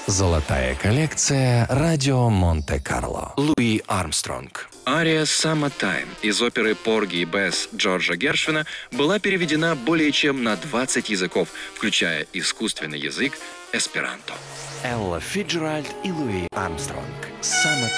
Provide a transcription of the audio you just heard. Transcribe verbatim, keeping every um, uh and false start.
Золотая коллекция «Радио Монте-Карло». Луи Армстронг. Ария «Summertime» из оперы «Порги и Бесс» Джорджа Гершвина была переведена более чем на двадцать языков, включая искусственный язык эсперанто. Элла Фиджеральд и Луи Армстронг.